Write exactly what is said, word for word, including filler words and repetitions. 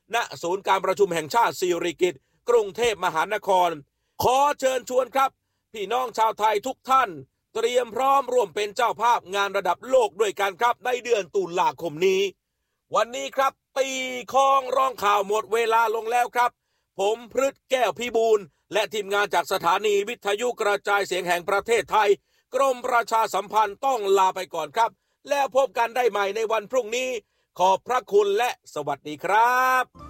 ณศูนย์การประชุมแห่งชาติสิริกิติ์กรุงเทพมหานครขอเชิญชวนครับพี่น้องชาวไทยทุกท่านเตรียมพร้อมร่วมเป็นเจ้าภาพงานระดับโลกด้วยกันครับในเดือนตุลาคมนี้วันนี้ครับตีคองร้องข่าวหมดเวลาลงแล้วครับผมพฤทธิ์แก้วพิบูลและทีมงานจากสถานีวิทยุกระจายเสียงแห่งประเทศไทยกรมประชาสัมพันธ์ต้องลาไปก่อนครับแล้วพบกันได้ใหม่ในวันพรุ่งนี้ขอบพระคุณและสวัสดีครับ